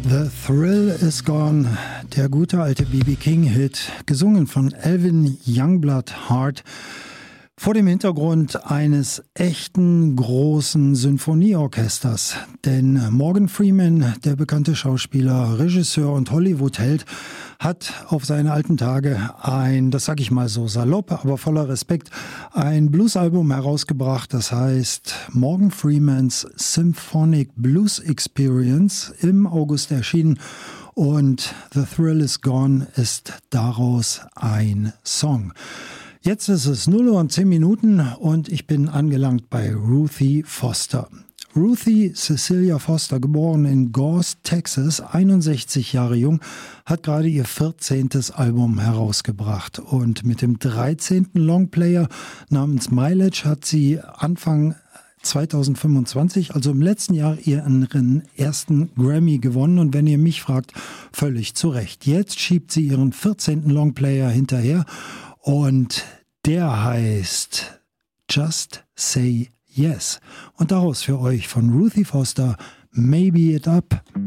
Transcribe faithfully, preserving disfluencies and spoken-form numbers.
The Thrill is Gone, der gute alte B B King-Hit, gesungen von Alvin Youngblood Hart, vor dem Hintergrund eines echten großen Sinfonieorchesters. Denn Morgan Freeman, der bekannte Schauspieler, Regisseur und Hollywood-Held, hat auf seine alten Tage ein, das sag ich mal so salopp, aber voller Respekt, ein Bluesalbum herausgebracht, das heißt Morgan Freemans Symphonic Blues Experience, im August erschienen, und The Thrill is Gone ist daraus ein Song. Jetzt ist es null Uhr und zehn Minuten und ich bin angelangt bei Ruthie Foster. Ruthie Cecilia Foster, geboren in Gause, Texas, einundsechzig Jahre jung, hat gerade ihr vierzehntes Album herausgebracht. Und mit dem dreizehnten Longplayer namens Mileage hat sie Anfang zweitausendfünfundzwanzig, also im letzten Jahr, ihren ersten Grammy gewonnen. Und wenn ihr mich fragt, völlig zu Recht. Jetzt schiebt sie ihren vierzehnten Longplayer hinterher und der heißt Just Say Yes. Und daraus für euch von Ruthie Foster, Maybe It Up.